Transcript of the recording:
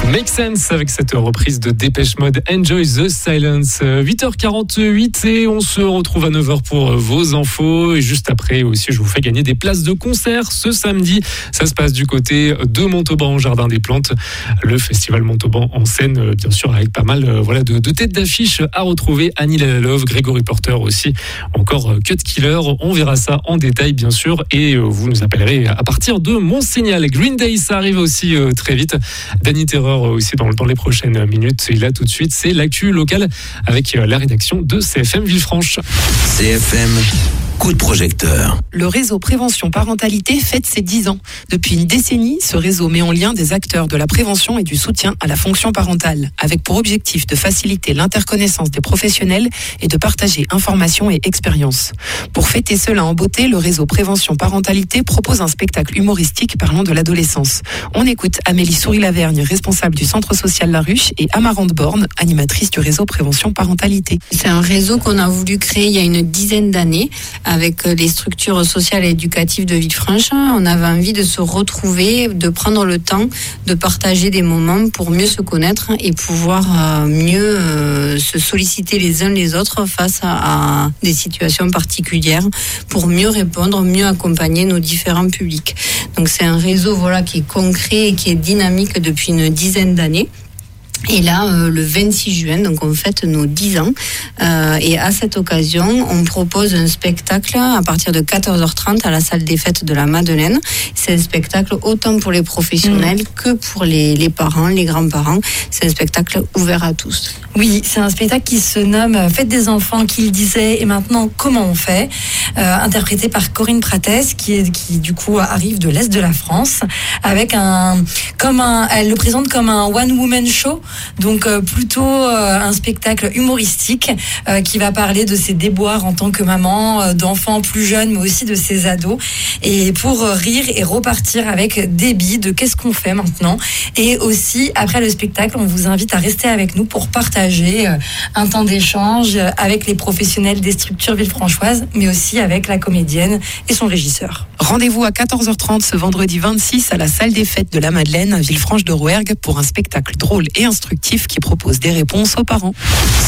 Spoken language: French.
Make Sense avec cette reprise de Dépêche Mode, Enjoy the Silence. 8h48 et on se retrouve à 9h pour vos infos. Et juste après aussi, je vous fais gagner des places de concert ce samedi. Ça se passe du côté de Montauban, au Jardin des Plantes. Le festival Montauban en scène, bien sûr, avec pas mal de têtes d'affiche à retrouver. Annie Lalalove, Grégory Porter aussi, encore Cut Killer. On verra ça en détail, bien sûr. Et vous nous appellerez à partir de mon signal. Green Day, ça arrive aussi très vite. Danny Terreur aussi dans les prochaines minutes. Et là, tout de suite, c'est l'actu locale avec la rédaction de CFM Villefranche. CFM, coup de projecteur. Le réseau Prévention Parentalité fête ses 10 ans. Depuis une décennie, ce réseau met en lien des acteurs de la prévention et du soutien à la fonction parentale, avec pour objectif de faciliter l'interconnaissance des professionnels et de partager informations et expériences. Pour fêter cela en beauté, le réseau Prévention Parentalité propose un spectacle humoristique parlant de l'adolescence. On écoute Amélie Souris-Lavergne, responsable du Centre Social La Ruche, et Amarante Borne, animatrice du réseau Prévention Parentalité. C'est un réseau qu'on a voulu créer il y a une dizaine d'années avec les structures sociales et éducatives de Villefranche. On avait envie de se retrouver, de prendre le temps de partager des moments pour mieux se connaître et pouvoir mieux se solliciter les uns les autres face à des situations particulières pour mieux répondre, mieux accompagner nos différents publics. Donc c'est un réseau qui est concret et qui est dynamique depuis une dizaine d'années. Et là, le 26 juin, donc on fête nos 10 ans. Et à cette occasion, on propose un spectacle à partir de 14h30 à la salle des fêtes de la Madeleine. C'est un spectacle autant pour les professionnels que pour les parents, les grands-parents. C'est un spectacle ouvert à tous. Oui, c'est un spectacle qui se nomme Fête des enfants, qui disait et maintenant comment on fait, interprété par Corinne Prates, qui du coup arrive de l'Est de la France, avec elle le présente comme un one-woman show. Donc plutôt un spectacle humoristique qui va parler de ses déboires en tant que maman, d'enfants plus jeunes, mais aussi de ses ados. Et pour rire et repartir avec des billes de qu'est-ce qu'on fait maintenant. Et aussi, après le spectacle, on vous invite à rester avec nous pour partager un temps d'échange avec les professionnels des structures villefranchoises, mais aussi avec la comédienne et son régisseur. Rendez-vous à 14h30 ce vendredi 26 à la salle des fêtes de la Madeleine à Villefranche de Rouergue pour un spectacle drôle et instructif qui propose des réponses aux parents.